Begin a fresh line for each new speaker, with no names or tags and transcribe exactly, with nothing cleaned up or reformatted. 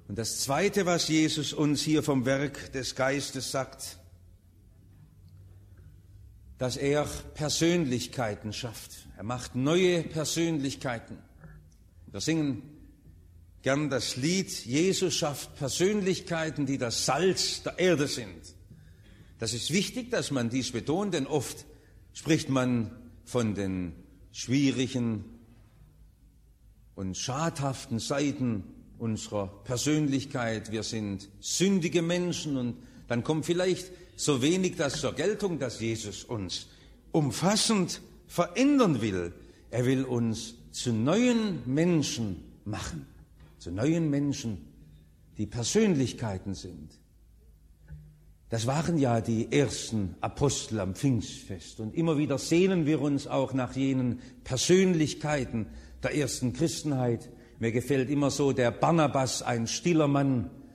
Und das Zweite, was Jesus uns hier vom Werk des Geistes sagt, dass er Persönlichkeiten schafft. Er macht neue Persönlichkeiten. Wir singen gern das Lied, Jesus schafft Persönlichkeiten, die das Salz der Erde sind. Das ist wichtig, dass man dies betont, denn oft spricht man von den schwierigen und schadhaften Seiten unserer Persönlichkeit. Wir sind sündige Menschen und dann kommt vielleicht so wenig das zur Geltung, dass Jesus uns umfassend verändern will. Er will uns zu neuen Menschen machen, zu neuen Menschen, die Persönlichkeiten sind. Das waren ja die ersten Apostel am Pfingstfest. Und immer wieder sehnen wir uns auch nach jenen Persönlichkeiten der ersten Christenheit. Mir gefällt immer so der Barnabas, ein stiller Mann,